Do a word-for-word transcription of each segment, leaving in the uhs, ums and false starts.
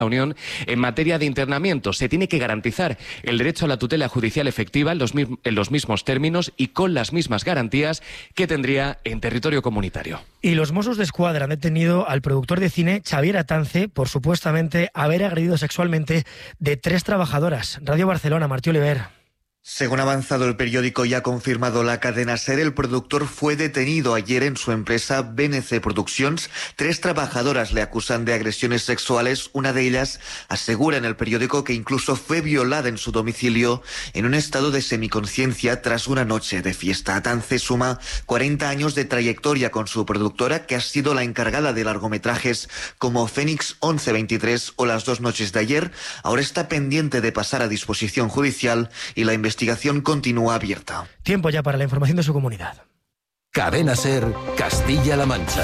la Unión en materia de internamiento. Se tiene que garantizar el derecho a la tutela judicial efectiva en los, en los mismos términos y con las mismas garantías que tendría en territorio comunitario. Y los Mossos d'Esquadra han detenido al productor de cine Xavier Atance por supuestamente haber agredido sexualmente de tres trabajadoras. Radio Barcelona, Martí Oliver. Según ha avanzado el periódico y ha confirmado la cadena SER, el productor fue detenido ayer en su empresa B N C Productions. Tres trabajadoras le acusan de agresiones sexuales. Una de ellas asegura en el periódico que incluso fue violada en su domicilio en un estado de semiconciencia tras una noche de fiesta. Atance suma cuarenta años de trayectoria con su productora, que ha sido la encargada de largometrajes como Fénix once veintitrés o Las dos noches de ayer. Ahora está pendiente de pasar a disposición judicial y la investigación La investigación continúa abierta. Tiempo ya para la información de su comunidad. Cadena SER, Castilla-La Mancha.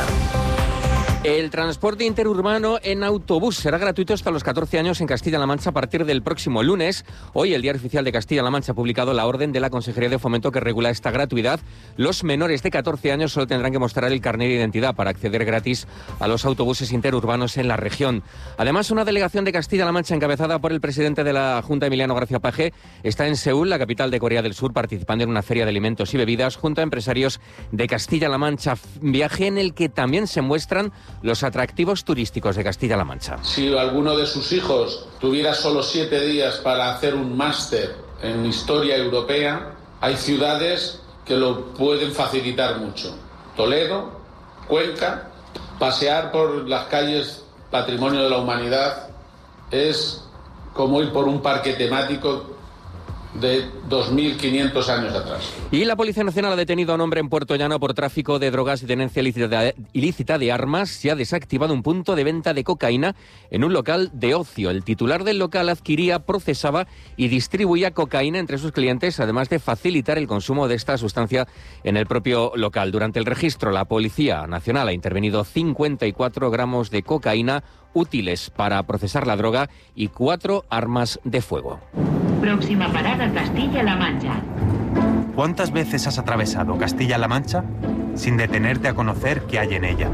El transporte interurbano en autobús será gratuito hasta los catorce años en Castilla-La Mancha a partir del próximo lunes. Hoy el Diario Oficial de Castilla-La Mancha ha publicado la orden de la Consejería de Fomento que regula esta gratuidad. Los menores de catorce años solo tendrán que mostrar el carnet de identidad para acceder gratis a los autobuses interurbanos en la región. Además, una delegación de Castilla-La Mancha encabezada por el presidente de la Junta, Emiliano García Paje, está en Seúl, la capital de Corea del Sur, participando en una feria de alimentos y bebidas junto a empresarios de Castilla-La Mancha. Viaje en el que también se muestran los atractivos turísticos de Castilla-La Mancha. Si alguno de sus hijos tuviera solo siete días para hacer un máster en historia europea, hay ciudades que lo pueden facilitar mucho. Toledo, Cuenca, pasear por las calles Patrimonio de la Humanidad es como ir por un parque temático de dos mil quinientos años atrás. Y la Policía Nacional ha detenido a un hombre en Puerto Llano por tráfico de drogas y tenencia ilícita, ilícita de armas. Se ha desactivado un punto de venta de cocaína en un local de ocio. El titular del local adquiría, procesaba y distribuía cocaína entre sus clientes, además de facilitar el consumo de esta sustancia en el propio local. Durante el registro, la Policía Nacional ha intervenido cincuenta y cuatro gramos de cocaína útiles para procesar la droga y cuatro armas de fuego. Próxima parada, Castilla-La Mancha. ¿Cuántas veces has atravesado Castilla-La Mancha sin detenerte a conocer qué hay en ella?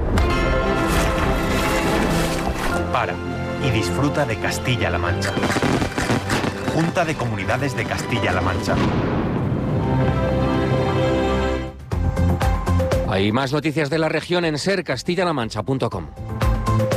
Para y disfruta de Castilla-La Mancha. Junta de Comunidades de Castilla-La Mancha. Hay más noticias de la región en ser castilla la mancha punto com.